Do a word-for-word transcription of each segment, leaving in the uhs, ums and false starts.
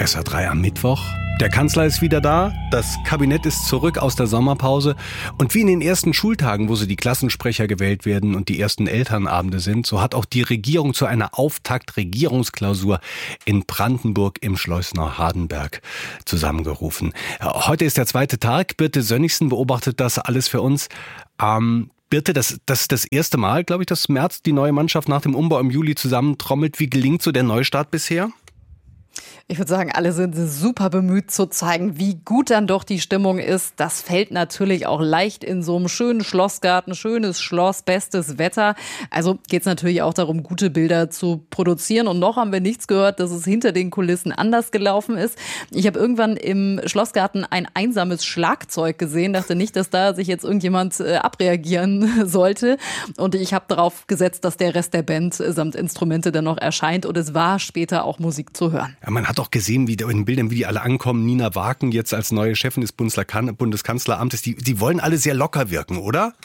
S R drei am Mittwoch. Der Kanzler ist wieder da, das Kabinett ist zurück aus der Sommerpause und wie in den ersten Schultagen, wo so die Klassensprecher gewählt werden und die ersten Elternabende sind, so hat auch die Regierung zu einer Auftakt-Regierungsklausur in Brandenburg im Schloss Neuhardenberg zusammengerufen. Heute ist der zweite Tag, Birte Sönnigsen beobachtet das alles für uns. Ähm, Birte, das, das ist das erste Mal, glaube ich, dass Merz die neue Mannschaft nach dem Umbau im Juli zusammentrommelt. Wie gelingt so der Neustart bisher? Ich würde sagen, alle sind super bemüht zu zeigen, wie gut dann doch die Stimmung ist. Das fällt natürlich auch leicht in so einem schönen Schlossgarten, schönes Schloss, bestes Wetter. Also geht es natürlich auch darum, gute Bilder zu produzieren. Und noch haben wir nichts gehört, dass es hinter den Kulissen anders gelaufen ist. Ich habe irgendwann im Schlossgarten ein einsames Schlagzeug gesehen, dachte nicht, dass da sich jetzt irgendjemand äh, abreagieren sollte. Und ich habe darauf gesetzt, dass der Rest der Band samt Instrumente dann noch erscheint. Und es war später auch Musik zu hören. Ja, man hat doch gesehen, wie in den Bildern, wie die alle ankommen. Nina Waken jetzt als neue Chefin des Bundeskanzleramtes. Die, die wollen alle sehr locker wirken, oder?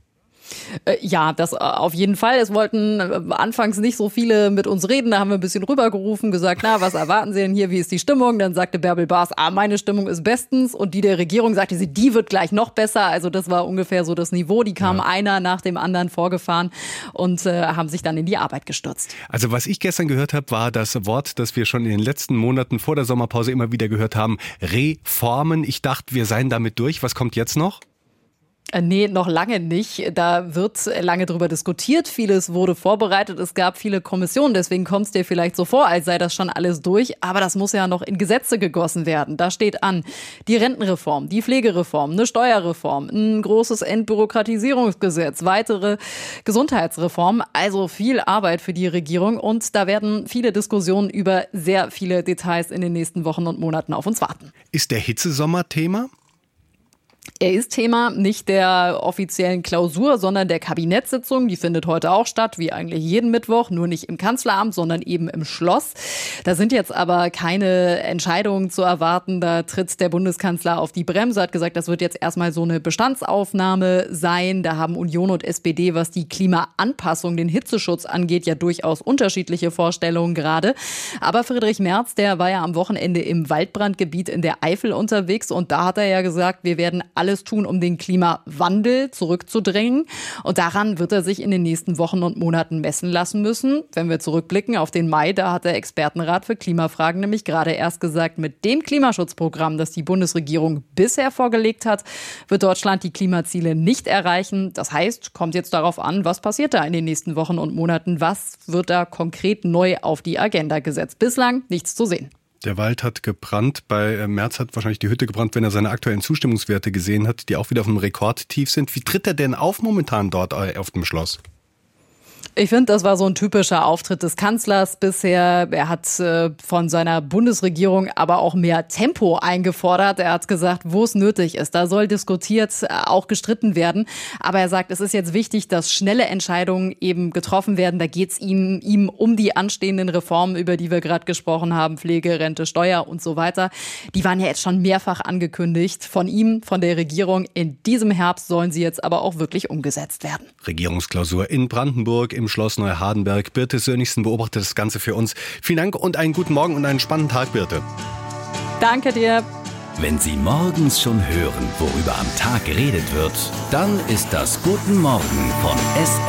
Ja, das auf jeden Fall. Es wollten anfangs nicht so viele mit uns reden. Da haben wir ein bisschen rübergerufen, gesagt, na, was erwarten Sie denn hier? Wie ist die Stimmung? Dann sagte Bärbel Baas, ah, meine Stimmung ist bestens. Und die der Regierung sagte sie, die wird gleich noch besser. Also das war ungefähr so das Niveau. Die kamen ja. einer nach dem anderen vorgefahren und äh, haben sich dann in die Arbeit gestürzt. Also was ich gestern gehört habe, war das Wort, das wir schon in den letzten Monaten vor der Sommerpause immer wieder gehört haben, Reformen. Ich dachte, wir seien damit durch. Was kommt jetzt noch? Nee, noch lange nicht. Da wird lange drüber diskutiert. Vieles wurde vorbereitet. Es gab viele Kommissionen. Deswegen kommt es dir vielleicht so vor, als sei das schon alles durch. Aber das muss ja noch in Gesetze gegossen werden. Da steht an die Rentenreform, die Pflegereform, eine Steuerreform, ein großes Entbürokratisierungsgesetz, weitere Gesundheitsreformen. Also viel Arbeit für die Regierung. Und da werden viele Diskussionen über sehr viele Details in den nächsten Wochen und Monaten auf uns warten. Ist der Hitzesommer Thema? Er ist Thema nicht der offiziellen Klausur, sondern der Kabinettssitzung. Die findet heute auch statt, wie eigentlich jeden Mittwoch, nur nicht im Kanzleramt, sondern eben im Schloss. Da sind jetzt aber keine Entscheidungen zu erwarten. Da tritt der Bundeskanzler auf die Bremse, hat gesagt, das wird jetzt erstmal so eine Bestandsaufnahme sein. Da haben Union und S P D, was die Klimaanpassung, den Hitzeschutz angeht, ja durchaus unterschiedliche Vorstellungen gerade. Aber Friedrich Merz, der war ja am Wochenende im Waldbrandgebiet in der Eifel unterwegs und da hat er ja gesagt, wir werden alles tun, um den Klimawandel zurückzudrängen. Und daran wird er sich in den nächsten Wochen und Monaten messen lassen müssen. Wenn wir zurückblicken auf den Mai, da hat der Expertenrat für Klimafragen nämlich gerade erst gesagt, mit dem Klimaschutzprogramm, das die Bundesregierung bisher vorgelegt hat, wird Deutschland die Klimaziele nicht erreichen. Das heißt, kommt jetzt darauf an, was passiert da in den nächsten Wochen und Monaten? Was wird da konkret neu auf die Agenda gesetzt? Bislang nichts zu sehen. Der Wald hat gebrannt. Bei Merz hat wahrscheinlich die Hütte gebrannt, wenn er seine aktuellen Zustimmungswerte gesehen hat, die auch wieder auf einem Rekordtief sind. Wie tritt er denn auf momentan dort auf dem Schloss? Ich finde, das war so ein typischer Auftritt des Kanzlers bisher. Er hat äh, von seiner Bundesregierung aber auch mehr Tempo eingefordert. Er hat gesagt, wo es nötig ist. Da soll diskutiert, äh, auch gestritten werden. Aber er sagt, es ist jetzt wichtig, dass schnelle Entscheidungen eben getroffen werden. Da geht es ihm, ihm um die anstehenden Reformen, über die wir gerade gesprochen haben. Pflege, Rente, Steuer und so weiter. Die waren ja jetzt schon mehrfach angekündigt von ihm, von der Regierung. In diesem Herbst sollen sie jetzt aber auch wirklich umgesetzt werden. Regierungsklausur in Brandenburg im Schloss Neuhardenberg. Birte Sönnigsen beobachtet das Ganze für uns. Vielen Dank und einen guten Morgen und einen spannenden Tag, Birte. Danke dir. Wenn Sie morgens schon hören, worüber am Tag geredet wird, dann ist das Guten Morgen von S